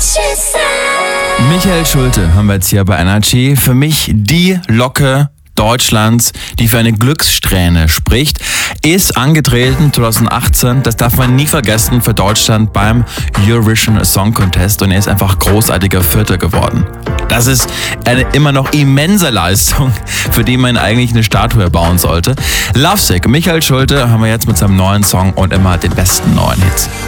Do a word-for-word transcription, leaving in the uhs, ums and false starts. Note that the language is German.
Michael Schulte haben wir jetzt hier bei Energy. Für mich die Locke Deutschlands, die für eine Glückssträhne spricht, ist angetreten zwanzig achtzehn, das darf man nie vergessen, für Deutschland beim Eurovision Song Contest, und er ist einfach großartiger Vierter geworden. Das ist eine immer noch immense Leistung, für die man eigentlich eine Statue bauen sollte. Lovesick, Michael Schulte haben wir jetzt mit seinem neuen Song und immer den besten neuen Hits.